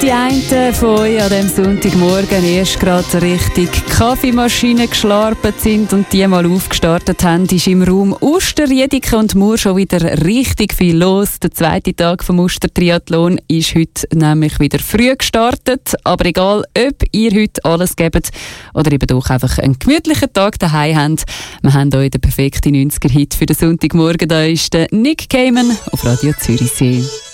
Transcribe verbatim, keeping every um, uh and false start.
Die einen von euch an diesem Sonntagmorgen erst gerade richtig Kaffeemaschine geschlarpet sind und die mal aufgestartet haben, ist im Raum Uster-Riediken und Mur schon wieder richtig viel los. Der zweite Tag vom Uster-Triathlon ist heute nämlich wieder früh gestartet. Aber egal, ob ihr heute alles gebt oder eben doch einfach einen gemütlichen Tag daheim habt, wir haben euch den perfekten neunziger-Hit für den Sonntagmorgen. Da ist der Nick Cayman auf Radio Zürichsee.